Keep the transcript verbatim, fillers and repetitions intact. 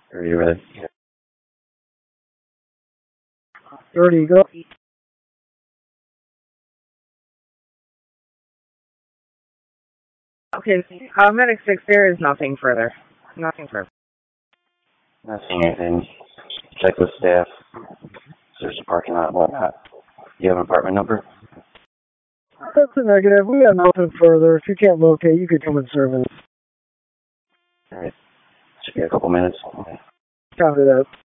Are you ready? thirty, go. Okay, uh, Medic six, there is nothing further. Nothing further. Not seeing anything. Check with staff. Search the parking lot and whatnot. Do you have an apartment number? That's a negative. We have nothing further. If you can't locate, you could come and serve us. Alright. Should be a couple minutes. Copy that.